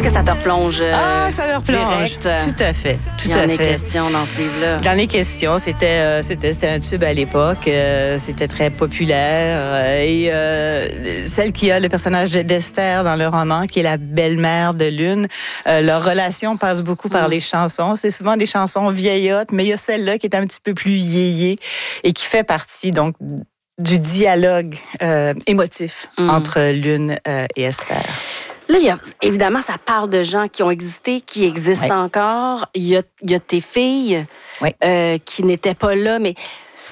que ça te replonge ça me replonge. direct. Tout à fait. Il y en est question dans ce livre-là. Dans les questions, c'était un tube à l'époque. C'était très populaire. Et celle qui a le personnage d'Esther dans le roman, qui est la belle-mère de Lune, leur relation passe beaucoup par les chansons. C'est souvent des chansons vieillottes, mais il y a celle-là qui est un petit peu plus yéyé et qui fait partie, donc, du dialogue émotif entre Lune et Esther. Là, évidemment, ça parle de gens qui ont existé, qui existent encore. Il y a tes filles qui n'étaient pas là, mais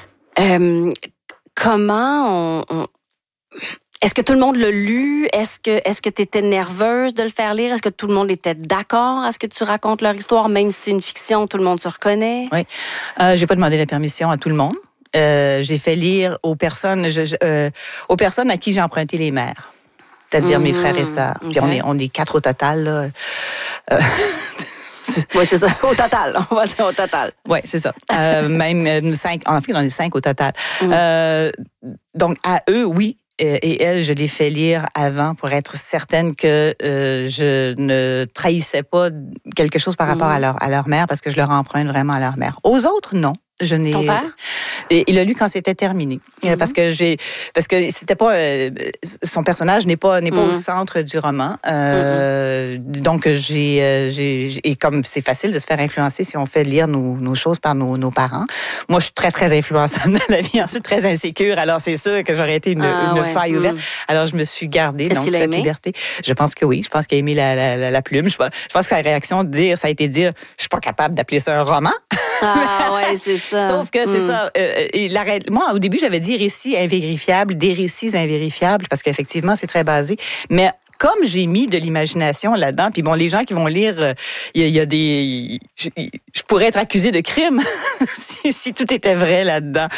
comment est-ce que tout le monde l'a lu? Est-ce que tu étais nerveuse de le faire lire? Est-ce que tout le monde était d'accord à ce que tu racontes leur histoire, même si c'est une fiction, tout le monde se reconnaît? Oui. J'ai pas demandé la permission à tout le monde. J'ai fait lire aux personnes à qui j'ai emprunté les mères, c'est-à-dire mes frères et sœurs. Puis on est 4 au total, là. Oui, c'est ça. Au total. On va dire au total. Oui, c'est ça. Même 5. En fait, on est 5 au total. Donc, à eux, oui. Et elle, je l'ai fait lire avant pour être certaine que je ne trahissais pas quelque chose par rapport à leur mère, parce que je leur emprunte vraiment à leur mère. Aux autres, non. Ton père? Il l'a lu quand c'était terminé. Parce que c'était pas son personnage n'est pas au centre du roman. Donc et comme c'est facile de se faire influencer si on fait lire nos choses par nos parents. Moi, je suis très très influençable dans la vie. Ensuite, très insécure. Alors c'est sûr que j'aurais été une faille ouverte. Alors je me suis gardée cette liberté. Je pense que oui. Je pense qu'il a aimé la plume. Je pense que sa réaction ça a été de dire, je suis pas capable d'appeler ça un roman. Ah ouais, c'est ça. Sauf que c'est ça. Moi, au début, j'avais dit récits invérifiables, des récits invérifiables, parce qu'effectivement, c'est très basé. Mais comme j'ai mis de l'imagination là-dedans, puis bon, les gens qui vont lire, il y a des... Je pourrais être accusée de crime si tout était vrai là-dedans.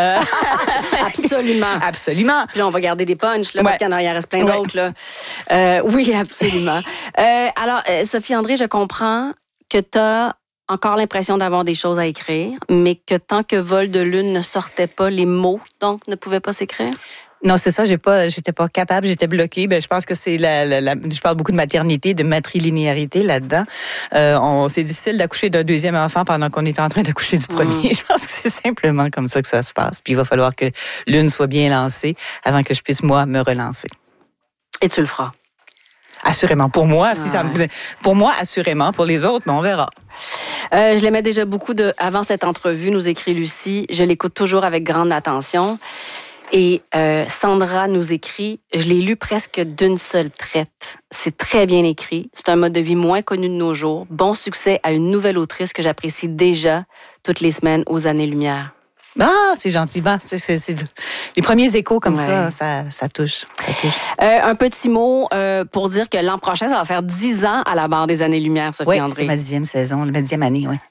Absolument. Absolument. Puis là, on va garder des punchs, là, parce qu'il en reste plein d'autres. Là. Oui, absolument. Alors, Sophie André, je comprends que tu as encore l'impression d'avoir des choses à écrire, mais que tant que Vol de Lune ne sortait pas, les mots, donc, ne pouvaient pas s'écrire? Non, c'est ça, j'étais pas capable, j'étais bloquée. Je pense que c'est je parle beaucoup de maternité, de matrilinéarité là-dedans. C'est difficile d'accoucher d'un deuxième enfant pendant qu'on est en train d'accoucher du premier. Je pense que c'est simplement comme ça que ça se passe. Puis il va falloir que Lune soit bien lancée avant que je puisse, moi, me relancer. Et tu le feras? Assurément. Pour moi, assurément. Pour les autres, mais on verra. Je l'aimais déjà beaucoup avant cette entrevue, nous écrit Lucie. Je l'écoute toujours avec grande attention. Et Sandra nous écrit, je l'ai lu presque d'une seule traite. C'est très bien écrit. C'est un mode de vie moins connu de nos jours. Bon succès à une nouvelle autrice que j'apprécie déjà toutes les semaines aux années-lumière. Ah, c'est gentil. C'est les premiers échos comme ça touche. Un petit mot pour dire que l'an prochain, ça va faire 10 ans à la barre des années-lumière, Sophie André. Oui, c'est ma 10e saison, ma 10e année, oui.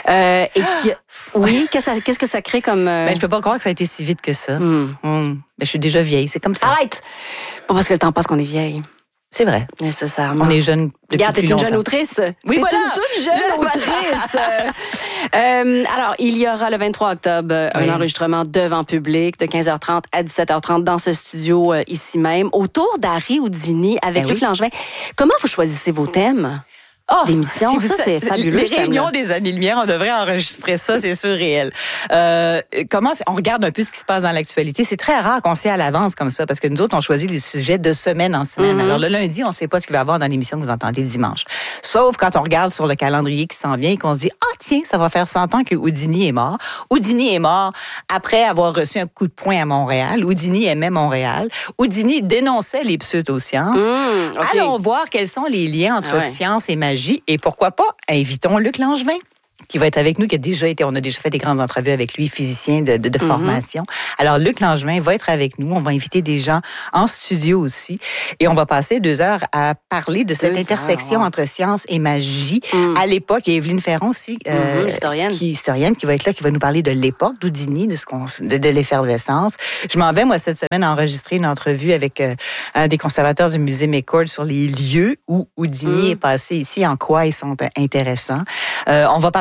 Oui, qu'est-ce que ça crée comme... Je peux pas croire que ça a été si vite que ça. Mais je suis déjà vieille, c'est comme ça. Arrête! Pas parce que le temps passe qu'on est vieille. C'est vrai. Nécessairement. On est jeune depuis Regarde, plus longtemps. T'es une jeune autrice. Oui, t'es une toute jeune autrice. Alors, il y aura le 23 octobre un enregistrement devant public de 15h30 à 17h30 dans ce studio ici même, autour d'Harry Houdini avec Luc Langevin. Comment vous choisissez vos thèmes? D'émission, c'est fabuleux. Les réunions des années-lumière, on devrait enregistrer ça, c'est surréel. On regarde un peu ce qui se passe dans l'actualité. C'est très rare qu'on sait à l'avance comme ça, parce que nous autres, on choisit les sujets de semaine en semaine. Alors le lundi, on ne sait pas ce qu'il va y avoir dans l'émission que vous entendez dimanche. Sauf quand on regarde sur le calendrier qui s'en vient et qu'on se dit, tiens, ça va faire 100 ans que Houdini est mort. Houdini est mort après avoir reçu un coup de poing à Montréal. Houdini aimait Montréal. Houdini dénonçait les pseudosciences. Allons voir quels sont les liens entre science et magie. Et pourquoi pas, invitons Luc Langevin, qui va être avec nous, on a déjà fait des grandes entrevues avec lui, physicien de formation. Alors, Luc Langevin va être avec nous. On va inviter des gens en studio aussi. Et on va passer 2 heures à parler de cette intersection entre science et magie. À l'époque, il y a Evelyne Ferron aussi, historienne, qui va être là, qui va nous parler de l'époque d'Houdini, de l'effervescence. Je m'en vais, moi, cette semaine, enregistrer une entrevue avec un des conservateurs du musée McCord sur les lieux où Houdini est passé ici, en quoi ils sont intéressants. On va parler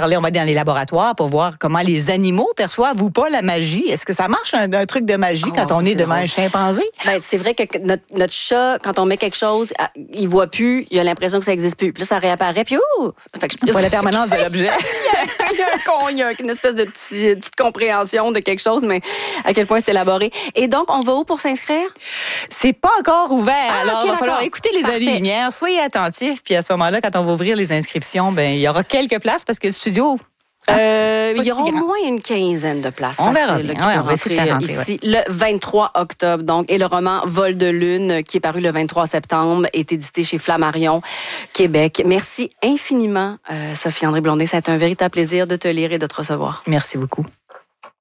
parler, on va aller dans les laboratoires pour voir comment les animaux perçoivent ou pas la magie. Est-ce que ça marche, un truc de magie, quand on est devant un chimpanzé? Ben, c'est vrai que notre chat, quand on met quelque chose, il voit plus, il a l'impression que ça existe plus. Puis là, ça réapparaît, puis fait que Pas la permanence de l'objet. il y a une espèce de petite compréhension de quelque chose, mais à quel point c'est élaboré. Et donc, on va où pour s'inscrire? C'est pas encore ouvert. Alors, il va falloir d'accord. écouter les avis lumière. Soyez attentifs. Puis à ce moment-là, quand on va ouvrir les inscriptions, ben il y aura quelques places parce que le studio... il y aura au moins une quinzaine de places. On verra faciles, bien. qui Ouais, peuvent on va essayer de faire rentrer, ici le 23 octobre. Donc, et le roman Vol de lune, qui est paru le 23 septembre, est édité chez Flammarion, Québec. Merci infiniment, Sophie-André Blondet. Ça a été un véritable plaisir de te lire et de te recevoir. Merci beaucoup.